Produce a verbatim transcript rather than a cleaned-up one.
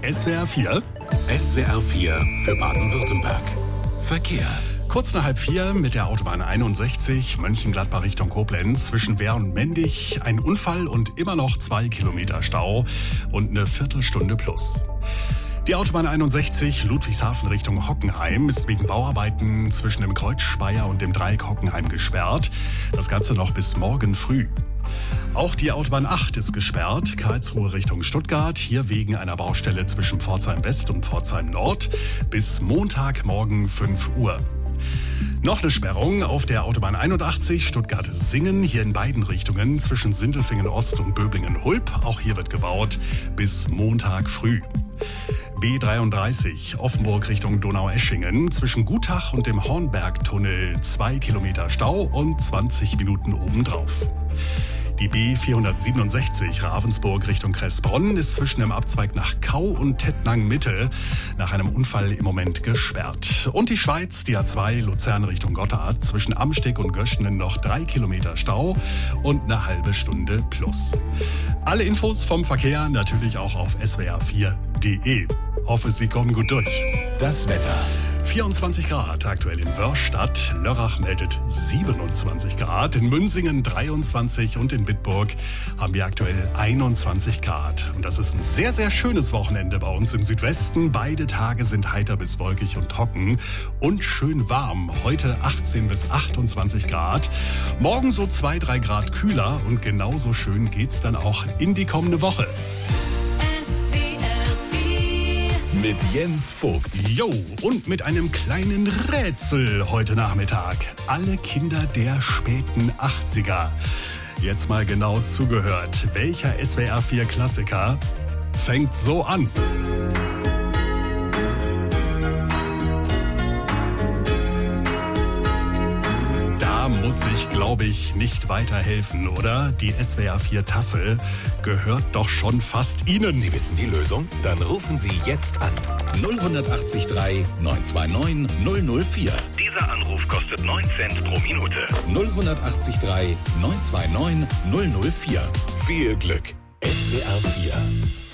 S W R vier. S W R vier für Baden-Württemberg. Verkehr. Kurz nach halb vier mit der Autobahn einundsechzig, Mönchengladbach Richtung Koblenz, zwischen Wehr und Mendig. Ein Unfall und immer noch zwei Kilometer Stau und eine Viertelstunde plus. Die Autobahn einundsechzig, Ludwigshafen Richtung Hockenheim, ist wegen Bauarbeiten zwischen dem Kreuzspeier und dem Dreieck Hockenheim gesperrt. Das Ganze noch bis morgen früh. Auch die Autobahn acht ist gesperrt, Karlsruhe Richtung Stuttgart, hier wegen einer Baustelle zwischen Pforzheim West und Pforzheim Nord bis Montagmorgen fünf Uhr. Noch eine Sperrung auf der Autobahn einundachtzig Stuttgart-Singen, hier in beiden Richtungen zwischen Sindelfingen Ost und Böblingen-Hulp. Auch hier wird gebaut bis Montag früh. B dreiunddreißig Offenburg Richtung Donaueschingen, zwischen Gutach und dem Hornbergtunnel zwei Kilometer Stau und zwanzig Minuten obendrauf. Die B vierhundertsiebenundsechzig Ravensburg Richtung Kressbronn ist zwischen dem Abzweig nach Kau und Tettnang Mitte nach einem Unfall im Moment gesperrt. Und die Schweiz, die A zwei Luzern Richtung Gotthard, zwischen Amsteg und Göschenen noch drei Kilometer Stau und eine halbe Stunde plus. Alle Infos vom Verkehr natürlich auch auf S W R vier punkt de. Hoffe, Sie kommen gut durch. Das Wetter. vierundzwanzig Grad aktuell in Wörstadt. Lörrach meldet siebenundzwanzig Grad. In Münsingen dreiundzwanzig und in Bitburg haben wir aktuell einundzwanzig Grad. Und das ist ein sehr, sehr schönes Wochenende bei uns im Südwesten. Beide Tage sind heiter bis wolkig und trocken und schön warm. Heute achtzehn bis achtundzwanzig Grad. Morgen so zwei, drei Grad kühler und genauso schön geht's dann auch in die kommende Woche. Mit Jens Vogt. Jo, und mit einem kleinen Rätsel heute Nachmittag. Alle Kinder der späten achtziger. Jetzt mal genau zugehört. Welcher S W R vier Klassiker fängt so an? Muss ich, glaube ich, nicht weiterhelfen, oder? Die S W R vier Tasse gehört doch schon fast Ihnen. Sie wissen die Lösung? Dann rufen Sie jetzt an. null acht drei neun zwei neun null null vier. Dieser Anruf kostet neun Cent pro Minute. null acht drei neun zwei neun null null vier. Viel Glück. S W R vier.